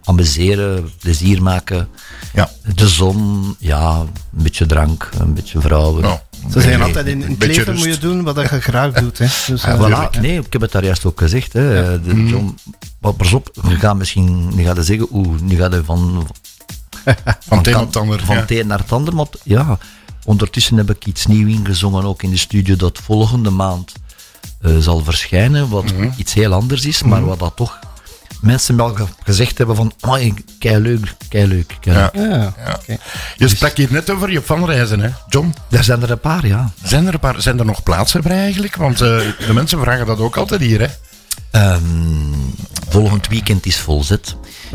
amuseren, plezier maken. Ja. De zon, ja, een beetje drank, een beetje vrouwen. Ja. Ze zeggen altijd, in het beetje leven moet je rust. doen wat je graag doet. Hè. Dus, Voilà. Nee, ik heb het daar juist ook gezegd. Hè. John, maar pas op, nu gaat je zeggen, nu gaat hij van Van het een op het ander. Van het een naar het ander. Maar ja, ondertussen heb ik iets nieuws ingezongen, ook in de studio, dat volgende maand zal verschijnen. Wat iets heel anders is, maar wat dat toch mensen wel gezegd hebben van, keileuk. Ja. Ja, oké. Je sprak hier net over je fanreizen, hè, John? Er zijn er een paar, ja. Zijn er nog plaatsen voor eigenlijk? Want de mensen vragen dat ook altijd hier, hè? Volgend weekend is volzet.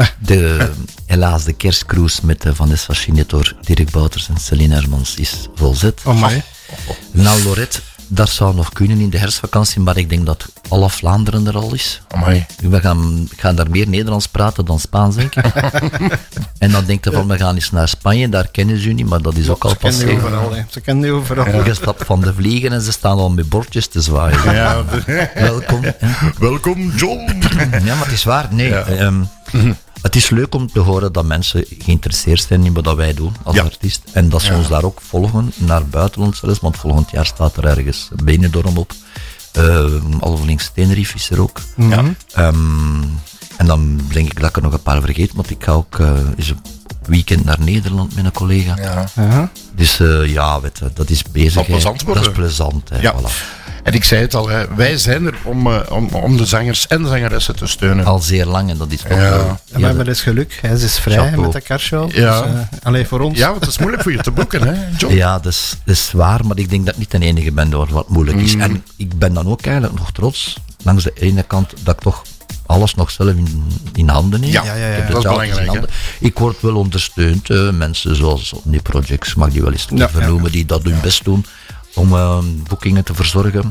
Helaas, de kerstcruise met Vanessa Chinetor, Dirk Bouters en Celine Hermans is volzet. Amai. Nou, Lorette, dat zou nog kunnen in de herfstvakantie, maar ik denk dat alle Vlaanderen er al is. Amai. Ik ga daar meer Nederlands praten dan Spaans, denk ik. En dan denk je van, we gaan eens naar Spanje, daar kennen ze u niet, maar dat is ook al Ze kennen passé. die overal. Hè. Ze kennen die overal. Je stapt van de vliegen en ze staan al met bordjes te zwaaien. Ja, Welkom. Hè. welkom, John. Ja, maar het is waar. Nee, het is leuk om te horen dat mensen geïnteresseerd zijn in wat wij doen als artiest. En dat ze ons daar ook volgen, naar buitenland zelfs. Want volgend jaar staat er ergens Benidorm op. Alvelings Tenerife is er ook. Ja. En dan denk ik dat ik er nog een paar vergeet. Want ik ga ook eens een weekend naar Nederland met een collega. Ja. Ja. Dus ja, weet je, dat is bezig. Zal plezant hè. worden. Dat is plezant. Hè, Ja. voilà. En ik zei het al, hè, wij zijn er om de zangers en zangeressen te steunen. Al zeer lang en dat is ook Ja. En we hebben dus geluk. Hij is vrij Chapeau. met de carshow. Ja. Dus, alleen voor ons. Ja, want het is moeilijk voor je te boeken, hè, John? Ja, dat is waar, maar ik denk dat ik niet de enige ben door wat moeilijk is. En ik ben dan ook eigenlijk nog trots, langs de ene kant, dat ik toch alles nog zelf in handen neem. Ja, Ja, ja, ja. Ik heb de dat is touwtjes in belangrijk, hè? handen. Ik word wel ondersteund, mensen zoals Omni Projects, mag die wel eens Ja, vernoemen, die dat hun best doen om boekingen te verzorgen.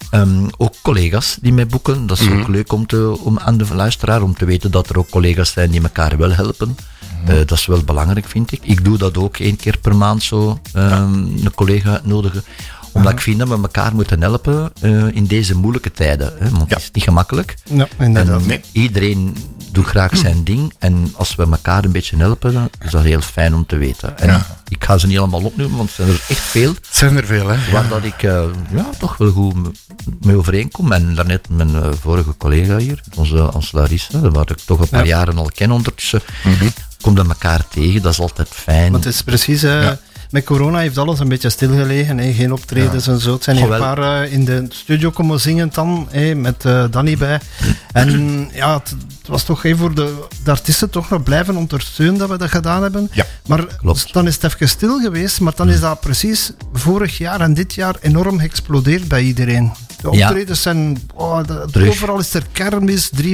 Ook collega's die mij boeken, dat is ook leuk om aan de luisteraar, om te weten dat er ook collega's zijn die elkaar wel helpen. Dat is wel belangrijk, vind ik. Ik doe dat ook 1 keer per maand zo, een collega uitnodigen. Omdat ik vind dat we elkaar moeten helpen in deze moeilijke tijden. Hè, want het is niet gemakkelijk. Ja, inderdaad. En iedereen doet graag zijn ding. En als we elkaar een beetje helpen, dan is dat heel fijn om te weten. En ik ga ze niet allemaal opnoemen, want er zijn er echt veel. Het zijn er veel, hè? Waar dat ik toch wel goed mee overeenkom. En daarnet mijn vorige collega hier, onze Larissa, waar ik toch een paar jaren al ken ondertussen, komt dat elkaar tegen. Dat is altijd fijn. Want het is precies... Met corona heeft alles een beetje stilgelegen. Hè. Geen optredens en zo. Het zijn hier een paar in de studio komen zingen dan, met Danny bij. En ja, het was toch voor de artiesten toch nog blijven ondersteunen dat we dat gedaan hebben. Ja, maar klopt. dan is het even stil geweest. Maar dan is dat precies vorig jaar en dit jaar enorm geëxplodeerd bij iedereen. De optredens zijn... overal is er kermis, 3-4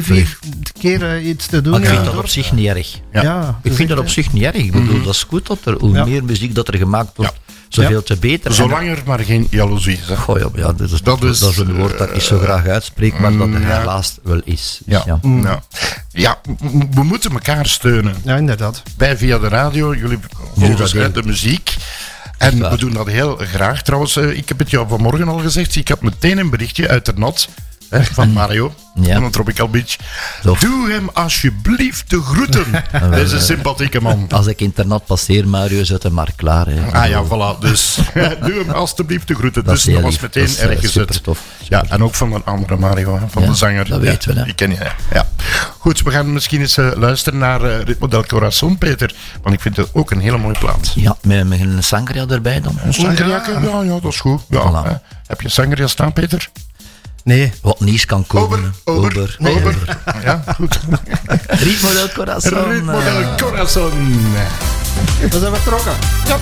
keer iets te doen. Maar ik in vind het dat dorp. op zich niet erg. Ja, Ik vind dat op zich niet erg. Ik bedoel, dat is goed dat er, hoe meer muziek dat er gemaakt wordt, zoveel te beter. Zolang er maar geen jaloezie is, hè? Goh, ja, dat is een woord dat ik niet zo graag uitspreek, maar dat er helaas wel is. Dus We moeten elkaar steunen. Ja, inderdaad. Wij via de radio, jullie volgen de muziek. En we doen dat heel graag. Trouwens, ik heb het jou vanmorgen al gezegd. Ik had meteen een berichtje uit de nat van Mario. Van de Tropical Beach. Doe hem alsjeblieft de groeten. Deze sympathieke man. Als ik internat passeer, Mario, zet hem maar klaar. Hè. Ah ja, voilà. Dus doe hem alsjeblieft de groeten. Dat Dus is dat heel was lief. meteen Dat is, erg gezet. supertof. Ja, en ook van een andere Mario, hè, van de zanger. Dat weten we. Hè. Die ken je. Hè. Ja. Goed, we gaan misschien eens luisteren naar Ritmo del Corazon, Peter. Want ik vind het ook een hele mooie plaat. Ja, met een sangria erbij dan. Een sangria? Ja, dat is goed. Ja, Voilà. Heb je sangria staan, Peter? Nee. Wat nieuws kan komen. Ober. Ja, goed. Ritmo del Corazon. Ritmo del Corazon. We zijn vertrokken.